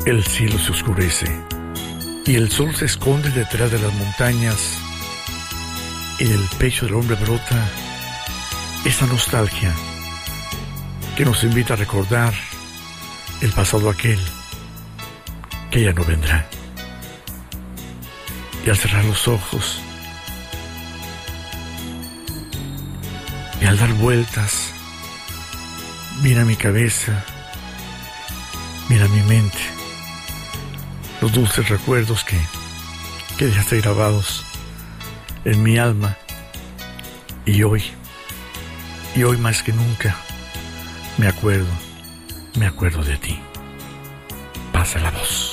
El cielo se oscurece y el sol se esconde detrás de las montañas y del pecho del hombre brota esa nostalgia que nos invita a recordar el pasado aquel que ya no vendrá. Y al cerrar los ojos y al dar vueltas, mira mi cabeza, mira mi mente, los dulces recuerdos que dejaste grabados en mi alma. Y hoy más que nunca, me acuerdo de ti. Pasa la voz.